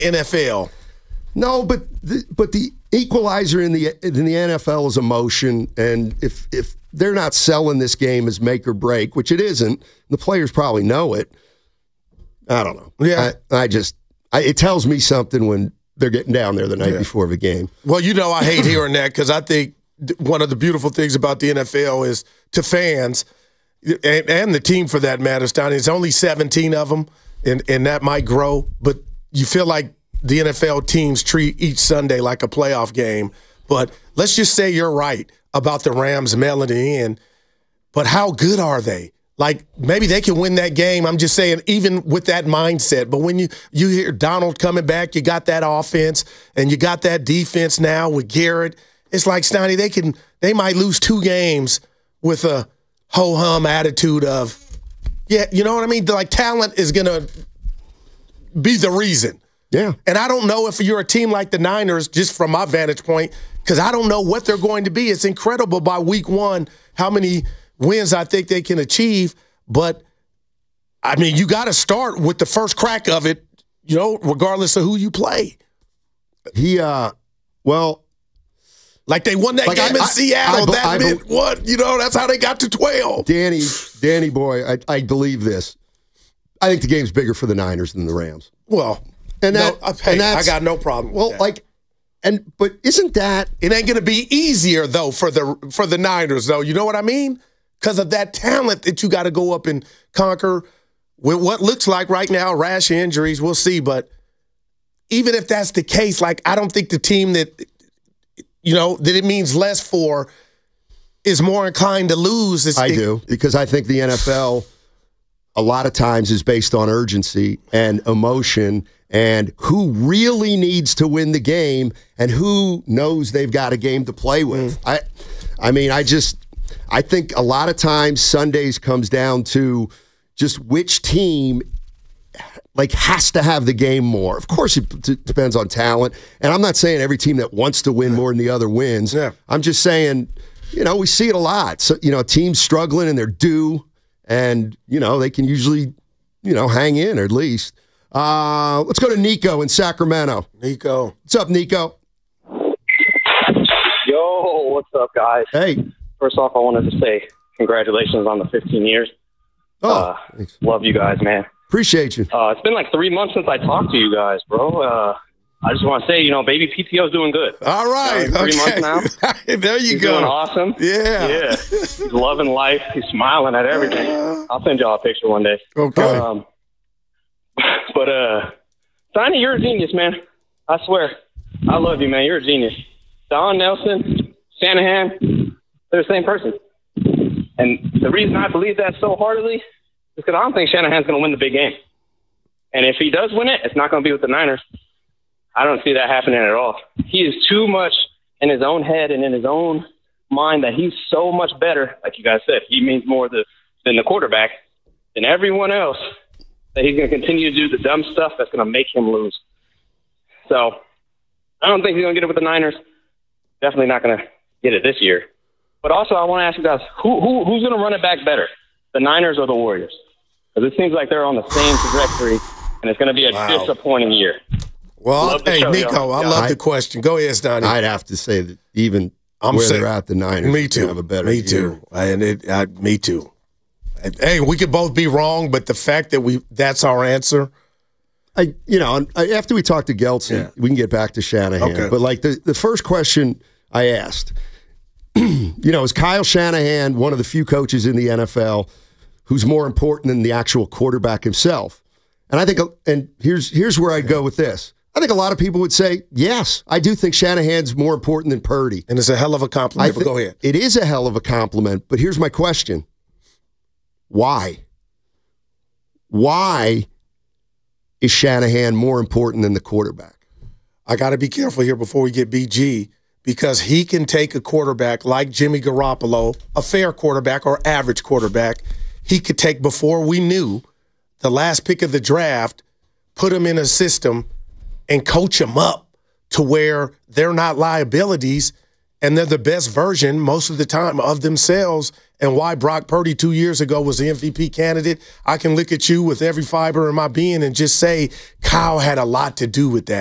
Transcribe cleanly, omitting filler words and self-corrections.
NFL. No, but the equalizer in the NFL is emotion, and if they're not selling this game as make or break, which it isn't, the players probably know it. I don't know. Yeah, it tells me something when they're getting down there the night before the game. Well, I hate hearing that because I think one of the beautiful things about the NFL is to fans and the team for that matter, Stoney, it's only 17 of them, and that might grow, but you feel like the NFL teams treat each Sunday like a playoff game. But let's just say you're right about the Rams mailing it in, but how good are they? Like, maybe they can win that game. I'm just saying, even with that mindset. But when you hear Donald coming back, you got that offense, and you got that defense now with Garrett. It's like, Stoney, they might lose 2 games with a ho-hum attitude of, yeah, you know what I mean? Like, talent is going to be the reason. Yeah. And I don't know if you're a team like the Niners, just from my vantage point, because I don't know what they're going to be. It's incredible by week 1 how many wins I think they can achieve. But, I mean, you got to start with the first crack of it, regardless of who you play. Like they won that game in Seattle. That meant what? That's how they got to 12. Danny boy, I believe this. I think the game's bigger for the Niners than the Rams. Well, I got no problem with that. But isn't that it ain't going to be easier though for the Niners though? You know what I mean? Because of that talent that you got to go up and conquer with what looks like right now rash injuries. We'll see, but even if that's the case, like I don't think the team that that it means less for is more inclined to lose. I do, because I think the NFL a lot of times is based on urgency and emotion and who really needs to win the game and who knows they've got a game to play with. I think a lot of times Sundays comes down to just which team has to have the game more. Of course, it depends on talent. And I'm not saying every team that wants to win more than the other wins. Yeah. I'm just saying, we see it a lot. So, teams struggling and they're due, and, they can usually, hang in at least. Let's go to Nico in Sacramento. Nico. What's up, Nico? Yo, what's up, guys? Hey. First off, I wanted to say congratulations on the 15 years. Love you guys, man. Appreciate you. It's been like 3 months since I talked to you guys, bro. I just want to say, baby PTO is doing good. All right. 3 months now. There you He's go. Doing awesome. Yeah. He's loving life. He's smiling at everything. I'll send y'all a picture one day. Okay. But Sonny, you're a genius, man. I swear. I love you, man. You're a genius. Don Nelson, Shanahan, they're the same person. And the reason I believe that so heartily is because I don't think Shanahan's going to win the big game. And if he does win it, it's not going to be with the Niners. I don't see that happening at all. He is too much in his own head and in his own mind that he's so much better, like you guys said. He means more than the quarterback, than everyone else, that he's going to continue to do the dumb stuff that's going to make him lose. So I don't think he's going to get it with the Niners. Definitely not going to get it this year. But also I want to ask you guys, who's going to run it back better, the Niners or the Warriors? Because it seems like they're on the same trajectory, and it's going to be a disappointing year. Well, Nico, I love the question. Go ahead, Stoney. I'd have to say that even where they're at, the Niners me too. Have a better me too. Me too. Hey, we could both be wrong, but the fact that that's our answer. After we talk to Gelson, we can get back to Shanahan. Okay. But the first question I asked, is Kyle Shanahan one of the few coaches in the NFL who's more important than the actual quarterback himself? And I think, and here's where I'd go with this. I think a lot of people would say, yes, I do think Shanahan's more important than Purdy. And it's a hell of a compliment, but go ahead. It is a hell of a compliment, but here's my question. Why? Why is Shanahan more important than the quarterback? I got to be careful here before we get BG, because he can take a quarterback like Jimmy Garoppolo, a fair quarterback or average quarterback, he could take before we knew the last pick of the draft, put him in a system and coach them up to where they're not liabilities and they're the best version most of the time of themselves, and why Brock Purdy 2 years ago was the MVP candidate, I can look at you with every fiber in my being and just say Kyle had a lot to do with that.